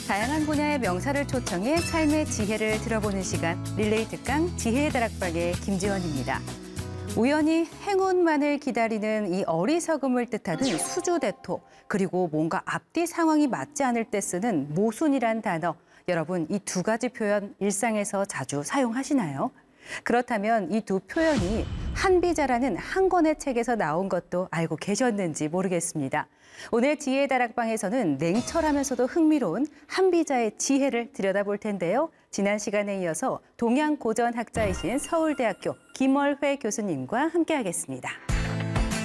다양한 분야의 명사를 초청해 삶의 지혜를 들어보는 시간, 릴레이 특강 지혜의 다락방의 김지원입니다. 우연히 행운만을 기다리는 이 어리석음을 뜻하는 수주대토, 그리고 뭔가 앞뒤 상황이 맞지 않을 때 쓰는 모순이란 단어, 여러분 이 두 가지 표현 일상에서 자주 사용하시나요? 그렇다면 이 두 표현이 한비자라는 한 권의 책에서 나온 것도 알고 계셨는지 모르겠습니다. 오늘 지혜의 다락방에서는 냉철하면서도 흥미로운 한비자의 지혜를 들여다볼 텐데요. 지난 시간에 이어서 동양고전학자이신 서울대학교 김월회 교수님과 함께하겠습니다.